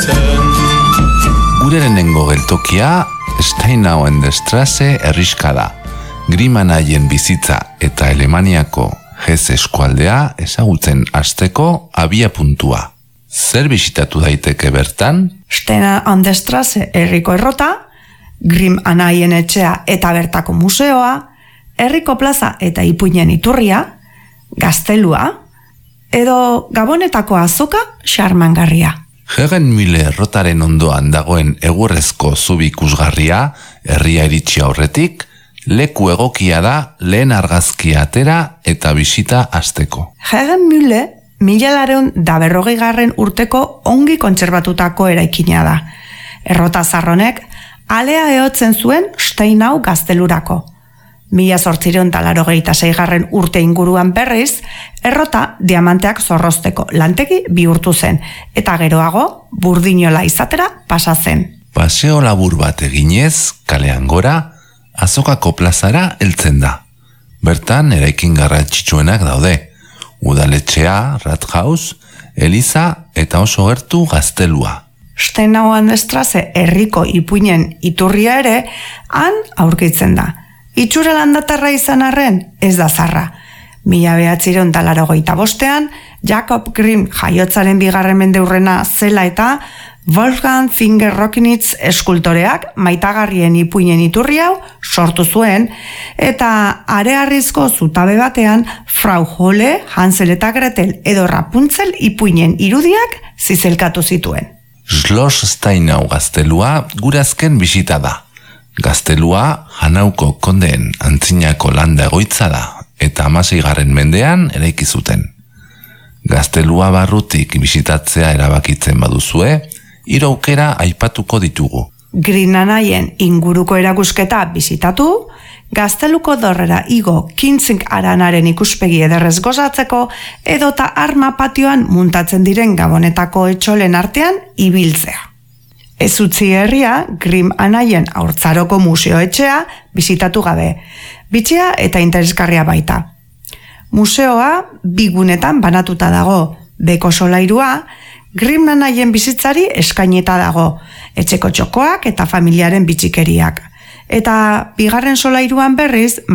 Gure lehenengo geltokia Steinau-en-der-Straße herriska da. Grimm anaien bizitza eta Alemaniako Hesse eskualdea ezagutzen hasteko abia puntua. Zer bisitatu daiteke bertan? Steinau-en-der-Straße herriko errota, Grimm anaien etxea eta bertako museoa, herriko plaza eta ipuinen iturria, gaztelua, edo Gabonetako azoka xarmangarria. Herrenmühle errotaren ondoan dagoen egurrezko zubi ikusgarria, herria iritsi aurretik, leku egokia da lehen argazkia atera eta bisita hasteko. Herrenmühle 1940 urteko ongi kontserbatutako eraikina da. Errota zarronek alea ehotzen zuen Steinau gaztelurako. 1886 urte inguruan berriz, errota diamanteak zorrozteko lantegi bihurtu zen, eta geroago burdinola izatera pasa zen. Paseo labur bat eginez, kalean gora, azokako plazara heltzen da. Bertan eraikin garrantzitsuenak daude. Udaletxea, Rathaus, Eliza eta oso gertu gaztelua. Steinau-en-der-Straße herriko ipuinen iturria ere han aurkitzen da. Itxura landatarra izan arren ez da zarra. 1985ean Jakob Grimm jaiotzaren 2. mendeurrena zela eta Wolfgang Finger-Rochnitz eskultoreak maitagarrien ipuinen iturri hau sortu zuen, eta arearrizko zutabe batean Frau Holle, Hansel eta Gretel edo Rapunzel ipuinen irudiak zizelkatu zituen. Schloss Steinau gaztelua gure azken bisita da. Gaztelua Hanauko kondeen antzinako landa egoitza da, eta 16. mendean eraiki zuten. Gaztelua barrutik bisitatzea erabakitzen baduzue, 3 aukera aipatuko ditugu. Grimm anaien inguruko erakusketa bisitatu, gazteluko dorrera igo Kintzig aranaren ikuspegi ederrez gozatzeko, edota arma patioan muntatzen diren Gabonetako etxolen artean ibiltzea. Ez utzi herria Grimm anaien haurtzaroko museoetxea bisitatu gabe, bitxia eta interesgarria baita. Museoa 2 gunetan banatuta dago, beko solairua Grimm anaien bizitzari eskaineta dago, etxeko txokoak eta familiaren bitxikeriak. Eta 2. solairuan berriz